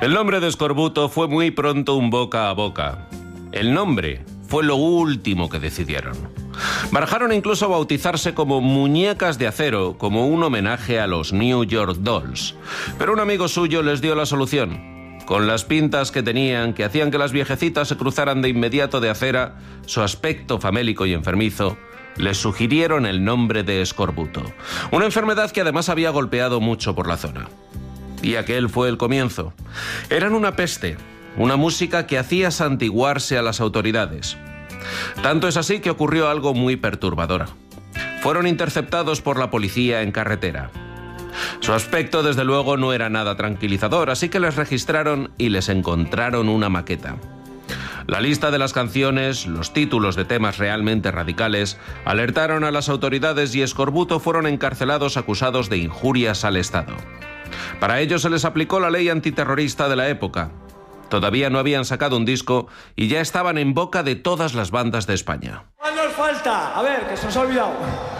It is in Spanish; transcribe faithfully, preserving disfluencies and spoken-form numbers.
El nombre de Eskorbuto fue muy pronto un boca a boca. El nombre fue lo último que decidieron. Barajaron incluso bautizarse como Muñecas de Acero, como un homenaje a los New York Dolls. Pero un amigo suyo les dio la solución. Con las pintas que tenían, que hacían que las viejecitas se cruzaran de inmediato de acera, su aspecto famélico y enfermizo, les sugirieron el nombre de Eskorbuto. Una enfermedad que además había golpeado mucho por la zona. Y aquel fue el comienzo. Eran una peste, una música que hacía santiguarse a las autoridades. Tanto es así que ocurrió algo muy perturbador. Fueron interceptados por la policía en carretera. Su aspecto, desde luego, no era nada tranquilizador, así que les registraron y les encontraron una maqueta. La lista de las canciones, los títulos de temas realmente radicales, alertaron a las autoridades y Eskorbuto fueron encarcelados acusados de injurias al Estado. Para ello se les aplicó la ley antiterrorista de la época. Todavía no habían sacado un disco y ya estaban en boca de todas las bandas de España. ¿Cuál nos falta? A ver, que se nos ha olvidado.